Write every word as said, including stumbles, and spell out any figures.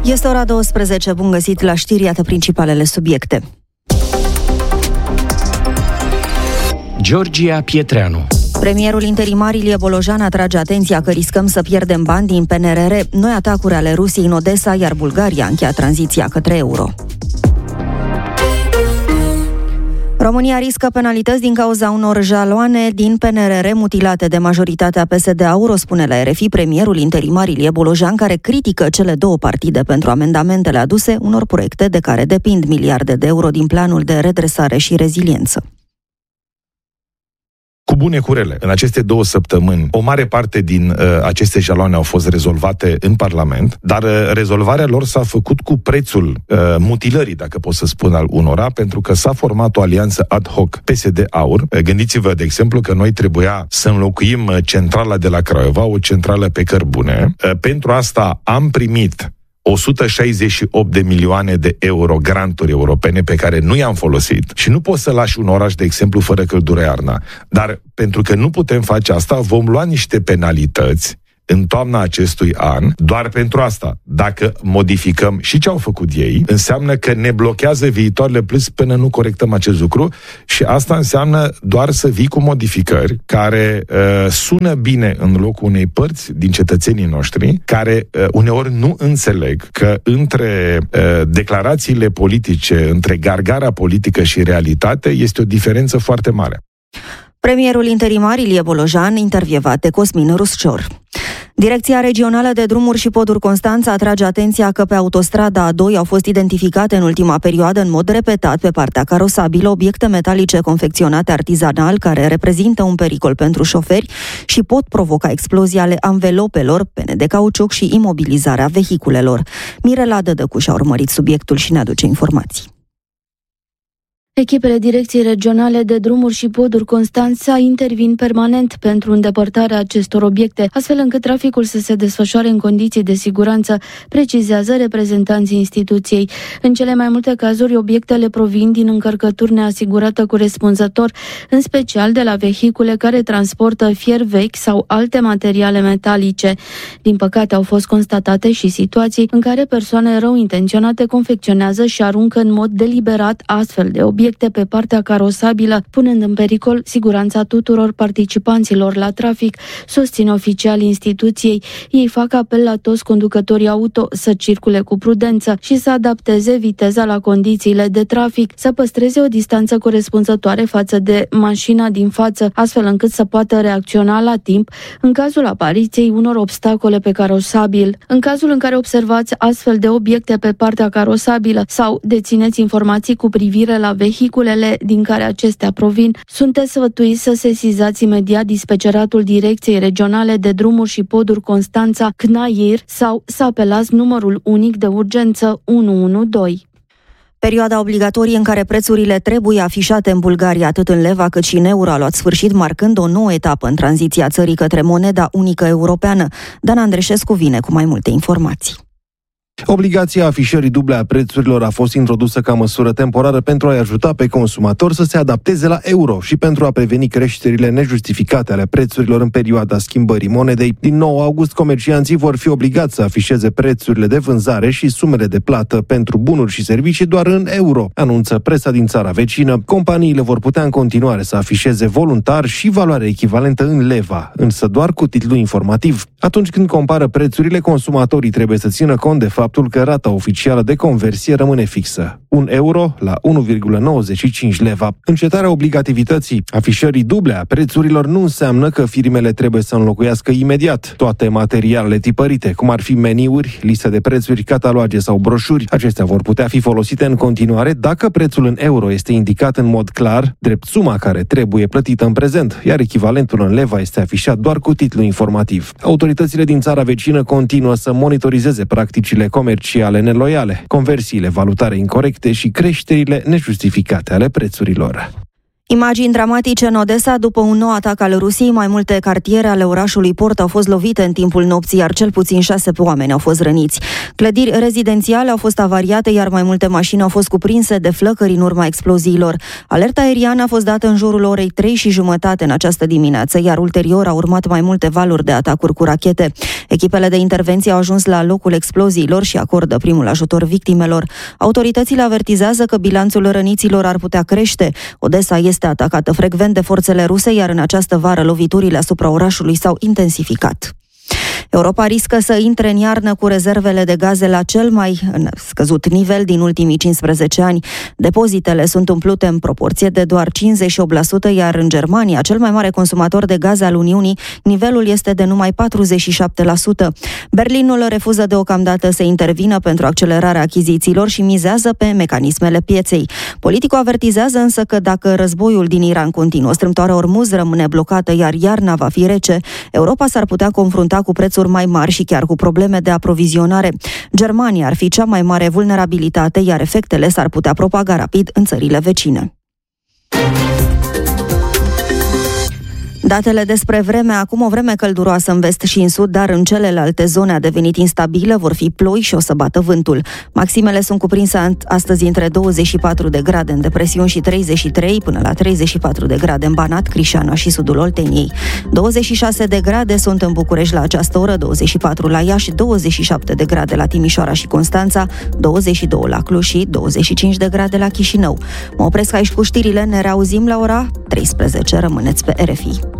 Este ora douăsprezece, bun găsit la știri, iată principalele subiecte. Georgia Pietreanu. Premierul interimar Ilie Bolojan atrage atenția că riscăm să pierdem bani din P N R R, noi atacuri ale Rusiei în Odessa, iar Bulgaria încheia tranziția către euro. România riscă penalități din cauza unor jaloane din P N R R mutilate de majoritatea P S D-Auro, spune la R F I premierul interimar Ilie Bolojan, care critică cele două partide pentru amendamentele aduse unor proiecte de care depind miliarde de euro din planul de redresare și reziliență. Cu bune cu rele, în aceste două săptămâni, o mare parte din uh, aceste jaloane au fost rezolvate în Parlament, dar uh, rezolvarea lor s-a făcut cu prețul uh, mutilării, dacă pot să spun, al unora, pentru că s-a format o alianță ad hoc P S D-Aur. Uh, gândiți-vă, de exemplu, că noi trebuia să înlocuim uh, centrala de la Craiova, o centrală pe cărbune. Uh, pentru asta am primit o sută șaizeci și opt de milioane de euro granturi europene pe care nu i-am folosit și nu poți să lași un oraș, de exemplu, fără căldură iarna. Dar pentru că nu putem face asta, vom lua niște penalități în toamna acestui an, doar pentru asta. Dacă modificăm și ce au făcut ei, înseamnă că ne blochează viitoarele plăți până nu corectăm acest lucru și asta înseamnă doar să vii cu modificări care uh, sună bine în locul unei părți din cetățenii noștri, care uh, uneori nu înțeleg că între uh, declarațiile politice, între gargara politică și realitate, este o diferență foarte mare. Premierul interimar Ilie Bolojan, intervievat de Cosmin Ruscior. Direcția Regională de Drumuri și Poduri Constanța atrage atenția că pe autostrada A doi au fost identificate în ultima perioadă în mod repetat pe partea carosabilă obiecte metalice confecționate artizanal care reprezintă un pericol pentru șoferi și pot provoca explozii ale anvelopelor, pene de cauciuc și imobilizarea vehiculelor. Mirela Dădăcu și-a urmărit subiectul și ne aduce informații. Echipele Direcției Regionale de Drumuri și Poduri Constanța intervin permanent pentru îndepărtarea acestor obiecte, astfel încât traficul să se desfășoare în condiții de siguranță, precizează reprezentanții instituției. În cele mai multe cazuri, obiectele provin din încărcături neasigurată corespunzător, în special de la vehicule care transportă fier vechi sau alte materiale metalice. Din păcate, au fost constatate și situații în care persoane rău intenționate confecționează și aruncă în mod deliberat astfel de obiecte pe partea carosabilă, punând în pericol siguranța tuturor participanților la trafic, susțin oficialii instituției. Ei fac apel la toți conducătorii auto să circule cu prudență și să adapteze viteza la condițiile de trafic, să păstreze o distanță corespunzătoare față de mașina din față, astfel încât să poată reacționa la timp în cazul apariției unor obstacole pe carosabil. În cazul în care observați astfel de obiecte pe partea carosabilă sau dețineți informații cu privire la vehiculele din care acestea provin, sunteți sfătuiți să sesizați imediat dispeceratul Direcției Regionale de Drumuri și Poduri Constanța C N A I R sau să apelați numărul unic de urgență unu unu doi. Perioada obligatorie în care prețurile trebuie afișate în Bulgaria atât în leva cât și în euro a luat sfârșit, marcând o nouă etapă în tranziția țării către moneda unică europeană. Dan Andreșescu vine cu mai multe informații. Obligația afișării duble a prețurilor a fost introdusă ca măsură temporară pentru a-i ajuta pe consumatori să se adapteze la euro și pentru a preveni creșterile nejustificate ale prețurilor în perioada schimbării monedei. Din nouă august, comercianții vor fi obligați să afișeze prețurile de vânzare și sumele de plată pentru bunuri și servicii doar în euro, anunță presa din țara vecină. Companiile vor putea în continuare să afișeze voluntar și valoare echivalentă în leva, însă doar cu titlu informativ. Atunci când compară prețurile, consumatorii trebuie să țină cont de faptul că rata oficială de conversie rămâne fixă, un euro la unu virgulă nouăzeci și cinci leva. Încetarea obligativității afișării duble a prețurilor nu înseamnă că firmele trebuie să înlocuiască imediat toate materialele tipărite, cum ar fi meniuri, liste de prețuri, cataloage sau broșuri. Acestea vor putea fi folosite în continuare dacă prețul în euro este indicat în mod clar, drept suma care trebuie plătită în prezent, iar echivalentul în leva este afișat doar cu titlu informativ. Autoritățile din țara vecină continuă să monitorizeze practicile comerciale neloiale, conversiile valutare incorecte și creșterile nejustificate ale prețurilor. Imagini dramatice în Odessa după un nou atac al Rusiei. Mai multe cartiere ale orașului Port au fost lovite în timpul nopții, iar cel puțin șase oameni au fost răniți. Clădiri rezidențiale au fost avariate, iar mai multe mașini au fost cuprinse de flăcări în urma exploziilor. Alerta aeriană a fost dată în jurul orei trei și jumătate în această dimineață, iar ulterior au urmat mai multe valuri de atacuri cu rachete. Echipele de intervenție au ajuns la locul exploziilor și acordă primul ajutor victimelor. Autoritățile avertizează că bilanțul răniților ar putea crește. Odessa este atacată frecvent de forțele ruse, iar în această vară loviturile asupra orașului s-au intensificat. Europa riscă să intre în iarnă cu rezervele de gaze la cel mai scăzut nivel din ultimii cincisprezece ani. Depozitele sunt umplute în proporție de doar cincizeci și opt la sută, iar în Germania, cel mai mare consumator de gaze al Uniunii, nivelul este de numai patruzeci și șapte la sută. Berlinul refuză deocamdată să intervină pentru accelerarea achizițiilor și mizează pe mecanismele pieței. Politicul avertizează însă că dacă războiul din Iran continuă, strâmtoarea Ormuz rămâne blocată, iar iarna va fi rece, Europa s-ar putea confrunta cu prețuri mai mari și chiar cu probleme de aprovizionare. Germania ar fi cea mai mare vulnerabilitate, iar efectele s-ar putea propaga rapid în țările vecine. Datele despre vreme: acum o vreme călduroasă în vest și în sud, dar în celelalte zone a devenit instabilă, vor fi ploi și o să bată vântul. Maximele sunt cuprinse astăzi între douăzeci și patru de grade în depresiuni și treizeci și trei până la treizeci și patru de grade în Banat, Crișana și sudul Olteniei. douăzeci și șase de grade sunt în București la această oră, douăzeci și patru la Iași, douăzeci și șapte de grade la Timișoara și Constanța, douăzeci și doi la Cluj și douăzeci și cinci de grade la Chișinău. Mă opresc aici cu știrile, ne reauzim la ora treisprezece. Rămâneți pe R F I.